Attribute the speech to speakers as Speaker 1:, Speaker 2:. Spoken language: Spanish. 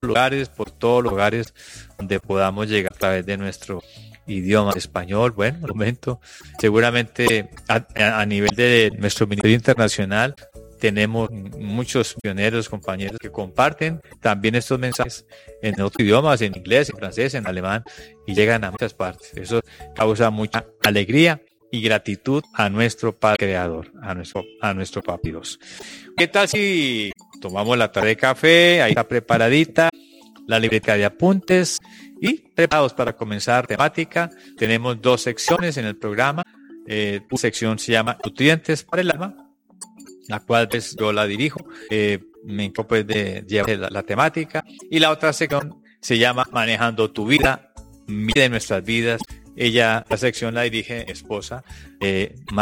Speaker 1: lugares, por todos los lugares donde podamos llegar a través de nuestro idioma español. Bueno, en el momento, seguramente a nivel de nuestro Ministerio Internacional tenemos muchos pioneros, compañeros que comparten también estos mensajes en otros idiomas, en inglés, en francés, en alemán, y llegan a muchas partes. Eso causa mucha alegría y gratitud a nuestro Padre Creador, a nuestro Papi Dios. ¿Qué tal si tomamos la taza de café? Ahí está preparadita la libreta de apuntes y preparados para comenzar temática. Tenemos 2 secciones en el programa. Una sección se llama Nutrientes para el alma, la cual pues, yo la dirijo. Me encargo de llevar la temática. Y la otra sección se llama Manejando tu vida, mide nuestras vidas. La sección la dirige mi esposa,